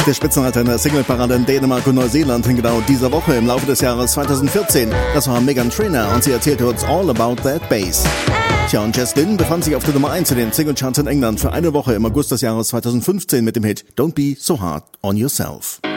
Der Spitzenreiter in der Singleparade in Dänemark und Neuseeland in genau dieser Woche im Laufe des Jahres 2014. Das war Meghan Trainor und sie erzählte uns all about that bass. Tja, und Jess Glynne befand sich auf der Nummer 1 in den Singlecharts in England für eine Woche im August des Jahres 2015 mit dem Hit Don't Be So Hard on Yourself.